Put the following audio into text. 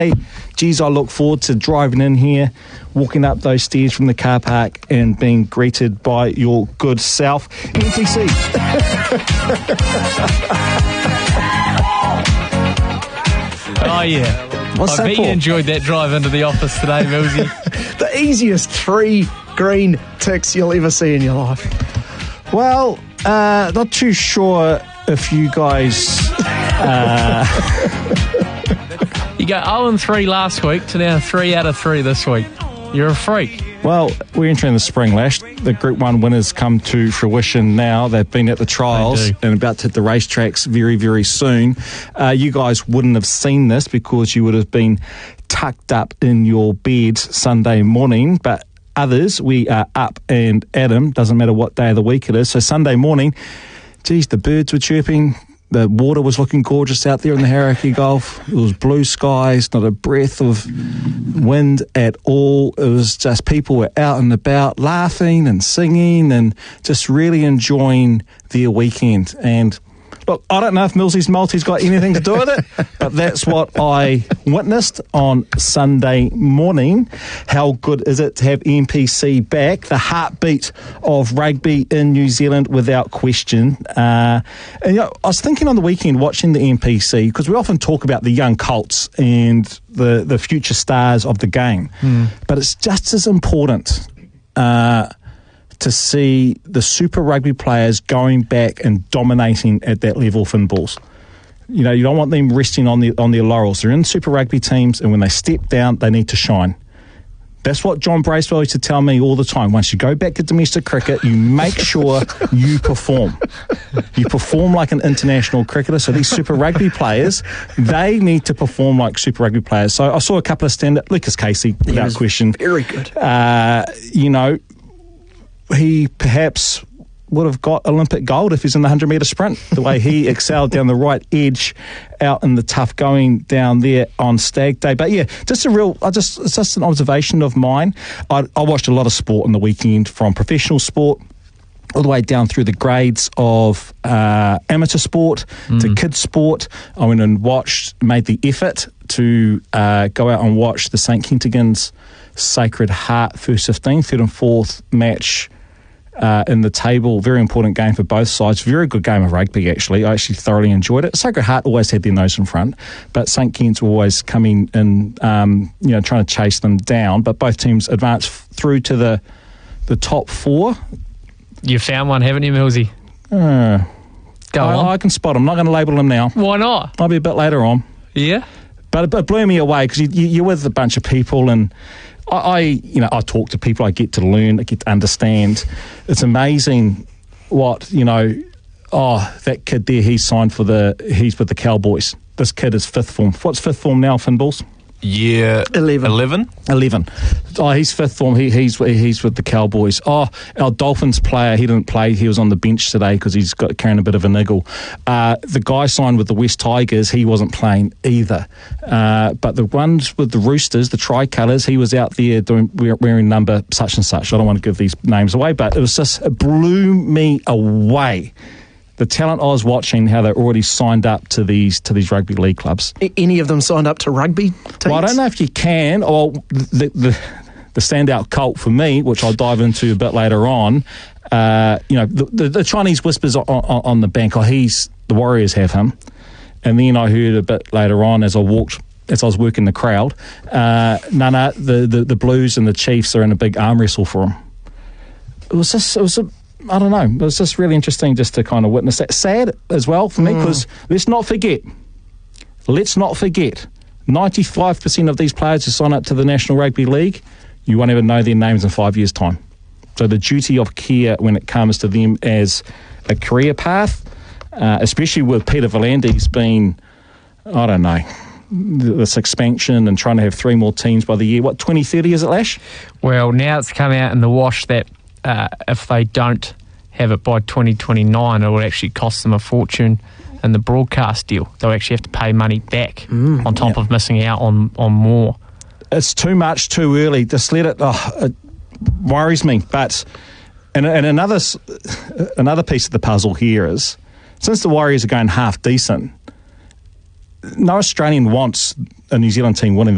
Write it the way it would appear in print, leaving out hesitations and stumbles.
Geez, I look forward to driving in here, walking up those stairs from the car park and being greeted by your good self, NPC. Oh, yeah. What's I that bet for? you enjoyed that drive into the office today, Millsy. The easiest 3 green ticks you'll ever see in your life. Well, not too sure if you guys... You go 0-3 last week to now 3 out of 3 this week. You're a freak. Well, we're entering the spring, Lash. The Group 1 winners come to fruition now. They've been at the trials and about to hit the racetracks very, very soon. You guys wouldn't have seen this because you would have been tucked up in your bed Sunday morning, but others, we are up and at 'em. Doesn't matter what day of the week it is. So Sunday morning, geez, the birds were chirping. The water was looking gorgeous out there in the Hauraki Gulf. It was blue skies, not a breath of wind at all. It was just people were out and about laughing and singing and just really enjoying their weekend. And look, I don't know if Millsy's Multi's got anything to do with it, but that's what I witnessed on Sunday morning. How good is it to have NPC back, the heartbeat of rugby in New Zealand without question. And I was thinking on the weekend watching the NPC, because we often talk about the young Colts and the future stars of the game, but it's just as important to see the Super Rugby players going back and dominating at that level, Finn Balls. You know, you don't want them resting on their laurels. They're in Super Rugby teams, and when they step down, they need to shine. That's what John Bracewell used to tell me all the time. Once you go back to domestic cricket, you make sure you perform. You perform like an international cricketer. So these Super Rugby players, they need to perform like Super Rugby players. So I saw a couple of stand-up. Lucas Casey, without question. Very good. He perhaps would have got Olympic gold if he's in the 100-metre sprint, the way he excelled down the right edge out in the tough going down there on Stag Day. But yeah, it's just an observation of mine. I watched a lot of sport on the weekend, from professional sport all the way down through the grades of amateur sport to kids sport. I went and made the effort to go out and watch the St Kentigern's Sacred Heart first 15, third and fourth match in the table. Very important game for both sides. Very good game of rugby, actually. I actually thoroughly enjoyed it. Sacred Heart always had their nose in front, but St Kent's were always coming in, trying to chase them down. But both teams advanced through to the top 4. You found one, haven't you, Millsy? Go on. I can spot them. I'm not going to label them now. Why not? I'll be a bit later on. Yeah? But it blew me away because you're with a bunch of people, and I talk to people. I get to learn. I get to understand. It's amazing what, that kid there, he's with the Cowboys. This kid is 5th form. What's 5th form now, Finn Balls? Year 11. Oh, he's 5th form. He's with the Cowboys. Oh, our Dolphins player, he didn't play. He was on the bench today because he's got carrying a bit of a niggle. The guy signed with the West Tigers, he wasn't playing either. But the ones with the Roosters, the Tricolours, he was out there wearing number such and such. I don't want to give these names away, but it blew me away. The talent I was watching, how they're already signed up to these rugby league clubs. Any of them signed up to rugby teams? Well, I don't know if you can. Or the standout cult for me, which I'll dive into a bit later on, the Chinese whispers on the bank. The Warriors have him. And then I heard a bit later on as I was working the crowd, the Blues and the Chiefs are in a big arm wrestle for him. I don't know. It was just really interesting just to kind of witness that. Sad as well for me, because let's not forget, 95% of these players who sign up to the National Rugby League, you won't even know their names in 5 years' time. So the duty of care when it comes to them as a career path, especially with Peter V'landys being, I don't know, this expansion and trying to have 3 more teams by the year. 2030 is it, Lash? Well, now it's come out in the wash that if they don't have it by 2029, it will actually cost them a fortune in the broadcast deal. They'll actually have to pay money back on top of missing out on more. It's too much too early. Just let it. It worries me. But and another piece of the puzzle here is, since the Warriors are going half decent, no Australian wants a New Zealand team winning